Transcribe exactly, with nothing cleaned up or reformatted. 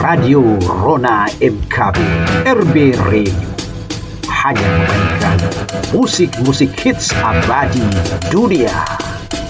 Radio Rona M K B R B Radio hanya memainkan musik-musik hits abadi dunia.